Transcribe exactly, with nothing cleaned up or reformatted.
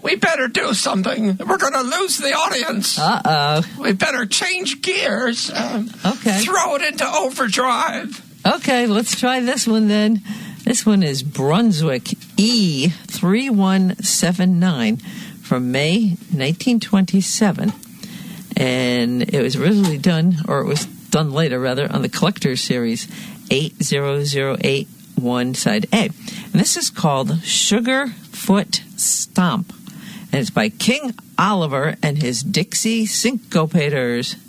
we better do something. We're going to lose the audience. Uh-oh. We better change gears. Um, okay. Throw it into overdrive. Okay, let's try this one then. This one is Brunswick E three one seven nine from May nineteen twenty-seven. And it was originally done, or it was done later, rather, on the Collector's Series eight zero zero eight one, Side A. And this is called Sugarfoot Stomp. And it's by King Oliver and his Dixie Syncopators.